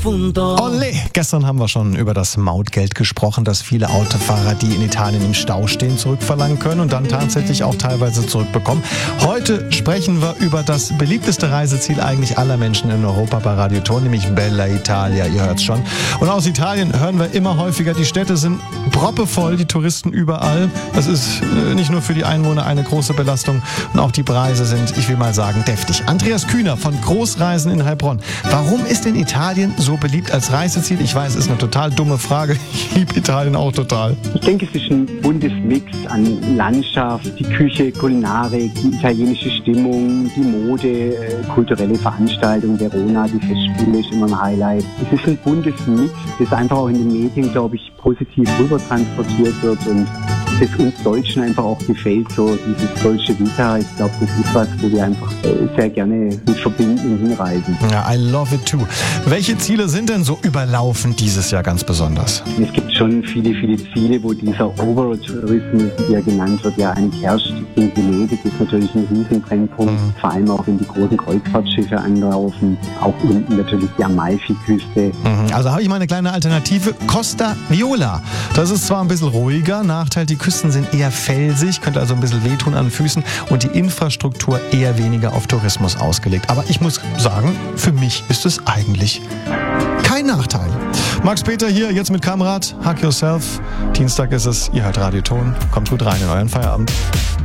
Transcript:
punto. Olé! Gestern haben wir schon über das Mautgeld gesprochen, das viele Autofahrer, die in Italien im Stau stehen, zurückverlangen können und dann tatsächlich auch teilweise zurückbekommen. Heute sprechen wir über das beliebteste Reiseziel eigentlich aller Menschen in Europa bei Radio Ton, nämlich Bella Italia, ihr hört's schon. Und aus Italien hören wir immer häufiger, die Städte sind proppevoll, die Touristen überall. Das ist nicht nur für die Einwohner eine große Belastung und auch die Preise sind, ich will mal sagen, deftig. Andreas Kühner von Großreisen in Heilbronn. Warum ist denn Italien so beliebt als Reiseziel? Ich weiß, es ist eine total dumme Frage. Ich liebe Italien auch total. Ich denke, es ist ein buntes Mix an Landschaft, die Küche, Kulinarik, die italienische Stimmung, die Mode, kulturelle Veranstaltungen, Verona, die Festspiele ist immer ein Highlight. Es ist ein buntes Mix, das einfach auch in den Medien, glaube ich, positiv rüber transportiert wird und das uns Deutschen einfach auch gefällt, so dieses Dolce Vita. Ich glaube, das ist was, wo wir einfach sehr gerne mit verbinden und hinreisen. Ja, I love it too. Welche Ziele sind denn so überlaufen dieses Jahr ganz besonders? Es gibt schon viele Ziele, wo dieser Overtourismus, wie er genannt wird, ja eigentlich herrscht. In Venedig ist natürlich ein Riesenbrennpunkt, vor allem auch wenn die großen Kreuzfahrtschiffe anlaufen, auch unten natürlich die Amalfiküste. Also habe ich mal eine kleine Alternative, Costa Viola. Das ist zwar ein bisschen ruhiger, Nachteil, die Küsten sind eher felsig, könnte also ein bisschen wehtun an den Füßen und die Infrastruktur eher weniger auf Tourismus ausgelegt. Aber ich muss sagen, für mich ist es eigentlich kein Nachteil. Max Peter hier, jetzt mit Kamerad, Hug Yourself. Dienstag ist es, ihr hört Radio Ton. Kommt gut rein in euren Feierabend.